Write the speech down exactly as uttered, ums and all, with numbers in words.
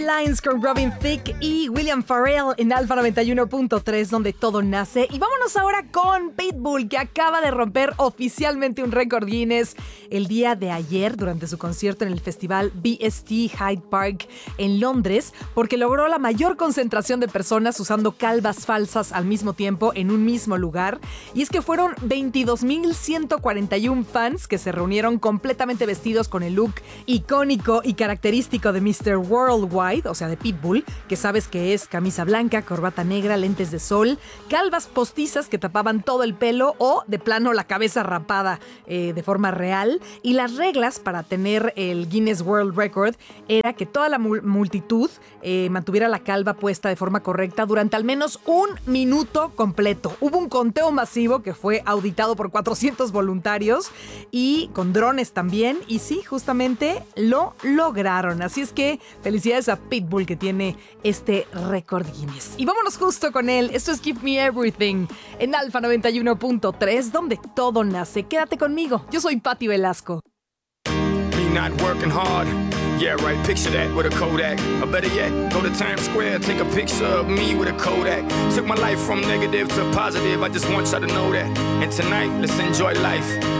Lines con Robin Thicke y William Farrell en Alfa noventa y uno punto tres, donde todo nace. Y vámonos ahora con Pitbull, que acaba de romper oficialmente un récord Guinness el día de ayer durante su concierto en el festival B S T Hyde Park en Londres, porque logró la mayor concentración de personas usando calvas falsas al mismo tiempo en un mismo lugar. Y es que fueron veintidós mil ciento cuarenta y uno fans que se reunieron completamente vestidos con el look icónico y característico de míster Worldwide, o sea, de Pitbull, que sabes que es camisa blanca, corbata negra, lentes de sol, calvas postizas que tapaban todo el pelo o, de plano, la cabeza rapada eh, de forma real. Y las reglas para tener el Guinness World Record era que toda la mul- multitud eh, mantuviera la calva puesta de forma correcta durante al menos un minuto completo. Hubo un conteo masivo que fue auditado por cuatrocientos voluntarios y con drones también. Y sí, justamente lo lograron. Así es que felicidades a Pitbull, que tiene este récord Guinness. Y vámonos justo con él. Esto es Give Me Everything en Alfa noventa y uno punto tres, donde todo nace. Quédate conmigo. Yo soy Patti Velasco. Me not working hard. Yeah, right, picture that with a Kodak. Or better yet, go to Times Square, take a picture of me with a Kodak. Took my life from negative to positive, I just want y'all to know that. And tonight, let's enjoy life.